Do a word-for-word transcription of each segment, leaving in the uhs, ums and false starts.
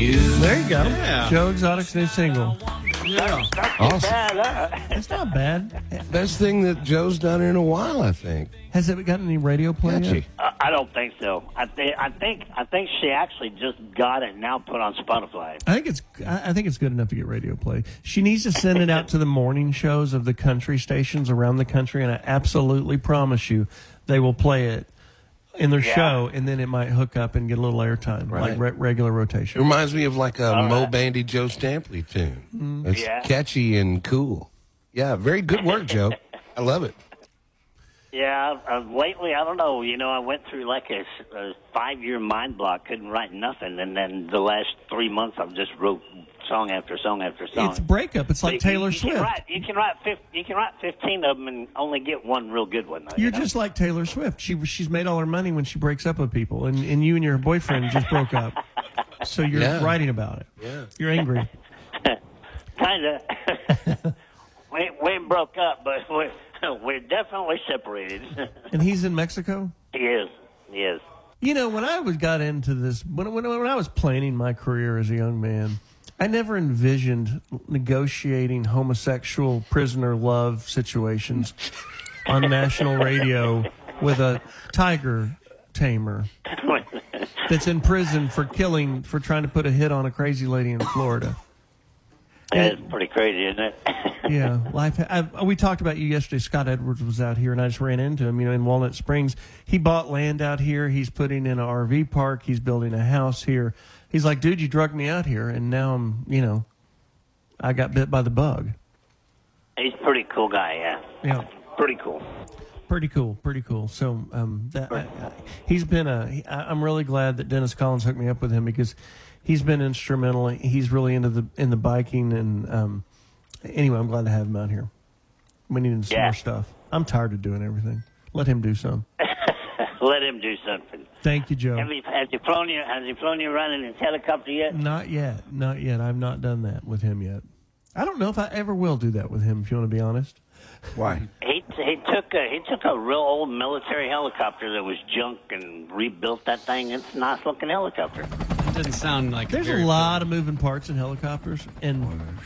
you. There you go. Yeah. Joe Exotic's new single. Yeah. Awesome. It's not bad. Best thing that Joe's done in a while, I think. Has it gotten any radio play yet? Catchy. Uh, I don't think so. I think I think I think she actually just got it now put on Spotify. I think it's I I think it's good enough to get radio play. She needs to send it out to the morning shows of the country stations around the country, and I absolutely promise you they will play it in their Yeah. show, and then it might hook up and get a little airtime, Right. like re- regular It rotation. reminds me of like a All Mo right. Bandy Joe Stampley tune. Mm-hmm. It's Yeah. catchy and cool. Yeah, very good work, Joe. I love it. Yeah, uh, lately I don't know. You know, I went through like a, a five-year mind block, couldn't write nothing, and then the last three months I've just wrote song after song after song. It's breakup. It's like You- Taylor you, Swift. Can write, you can write fif- you can write fifteen of them and only get one real good one. Though, You're you know? just like Taylor Swift. She she's made all her money when she breaks up with people, and, and you and your boyfriend just broke up. So you're Yeah. writing about it. Yeah. You're angry. kind of. we we broke up, but we're we're definitely separated. And he's in Mexico? he is. He is. You know, when I was got into this, when, when, when I was planning my career as a young man, I never envisioned negotiating homosexual prisoner love situations on national radio with a tiger tamer that's in prison for killing, for trying to put a hit on a crazy lady in Florida. That's pretty crazy, isn't it? Yeah, life. I, we talked about you yesterday. Scott Edwards was out here, and I just ran into him. You know, in Walnut Springs, he bought land out here. He's putting in an R V park. He's building a house here. He's like, dude, you drugged me out here, and now I'm, you know, I got bit by the bug. He's a pretty cool guy. Yeah. Yeah, Pretty cool. pretty cool, pretty cool. So, um, that I, I, he's been a. He, I, I'm really glad that Dennis Collins hooked me up with him because he's been instrumental. He's really into the in the biking, and um, anyway, I'm glad to have him out here. We need some Yeah. more stuff. I'm tired of doing everything. Let him do some. Let him do something. Thank you, Joe. Have he, has he flown you? Has he flown you around in his helicopter yet? Not yet. Not yet. I've not done that with him yet. I don't know if I ever will do that with him, if you want to be honest. Why? He he took a he took a real old military helicopter that was junk and rebuilt that thing. It's a nice looking helicopter. It doesn't sound like There's very a lot of moving parts in helicopters, and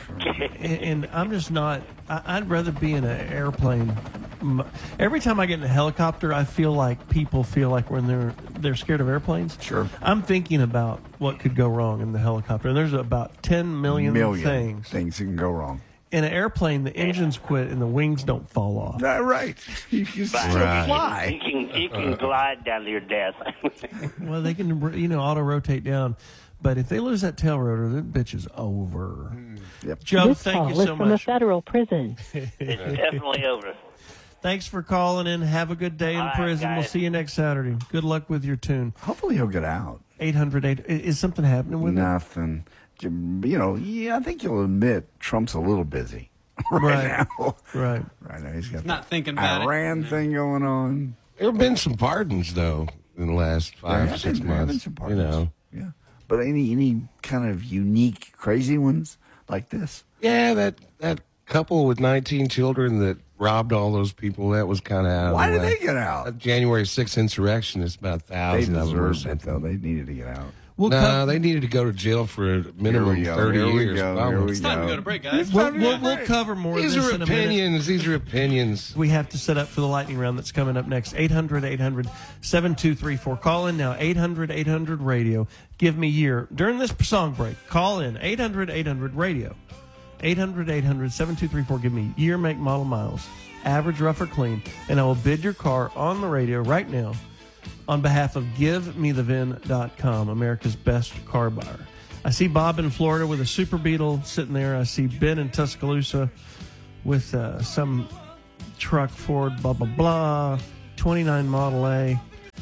and, and I'm just not. I, I'd rather be in an airplane. M- Every time I get in a helicopter, I feel like people feel like when they're they're scared of airplanes. Sure. I'm thinking about what could go wrong in the helicopter, and there's about ten million, Million things. things that can go wrong. In an airplane, the engines quit and the wings don't fall off. Not right. You can still Right. You fly. can you can glide down to your death. Well, they can, you know, auto rotate down, but if they lose that tail rotor, that bitch is over. Yep. Joe, This thank call you is so from a much. federal prison. It's definitely over. Thanks for calling in. Have a good day in All right, prison. We'll guys. see you next Saturday. Good luck with your tune. Hopefully he'll get out. eight hundred eight Is something happening with Nothing. You know, yeah, I think you'll admit Trump's a little busy right, Right. now. it? Right. Right now, he's got Not the thinking about it. Iran thing going on. There have been some pardons, though, in the last five, There six have been- there have been months. some You pardons. know. Yeah. But any any kind of unique, crazy ones like this? Yeah, that, that couple with nineteen children that robbed all those people, that was kind of out Why of the did way. they get out? That January sixth insurrection is about a They thousand of them or deserved it, something. though. They needed to get out. We'll, no, co- they needed to go to jail for a minimum Here we go, thirty here we years. go, probably. here we It's time to go to break, guys. we'll, we'll, we'll cover more These of this are in a minute. opinions. These are opinions. We have to set up for the lightning round that's coming up next. eight hundred eight hundred seven two three four. Call in now. eight hundred eight hundred radio. Give me year. During this song break, call in. eight hundred eight hundred radio. eight hundred eight hundred seven two three four. Give me year, make, model, miles. Average, rough, or clean. And I will bid your car on the radio right now on behalf of give me the vin dot com, America's best car buyer. I see Bob in Florida with a Super Beetle sitting there. I see Ben in Tuscaloosa with uh, some truck, Ford, blah, blah, blah, twenty-nine Model A.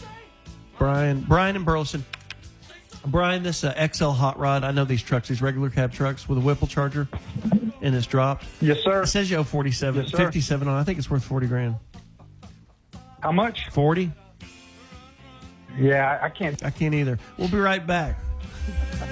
Brian, Brian in Burleson. Brian, this uh, X L hot rod, I know these trucks, these regular cab trucks with a Whipple charger, and it's dropped. Yes, sir. It says you owe forty-seven, Yes, sir. fifty-seven on. I think it's worth forty grand. How much? forty? Yeah, I I can't. I can't either. We'll be right back.